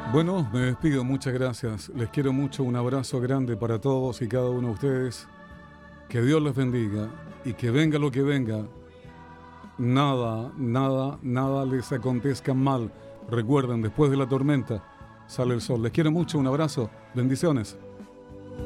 Bueno, me despido, muchas gracias. Les quiero mucho, un abrazo grande para todos y cada uno de ustedes. Que Dios les bendiga y que venga lo que venga, nada, nada, nada les acontezca mal. Recuerden, después de la tormenta sale el sol. Les quiero mucho, un abrazo, bendiciones.